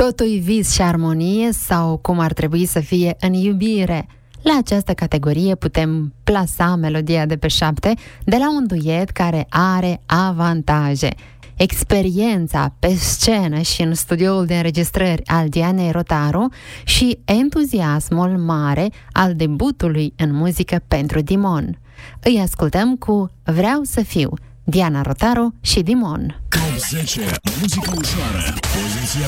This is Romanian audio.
Totul-i vis și armonie sau cum ar trebui să fie în iubire. La această categorie putem plasa melodia de pe 7 de la un duet care are avantaje. Experiența pe scenă și în studioul de înregistrări al Dianei Rotaru și entuziasmul mare al debutului în muzică pentru Dimon. Îi ascultăm cu Vreau să fiu, Diana Rotaru și Dimon. Top 10 muzică ușoară, poziția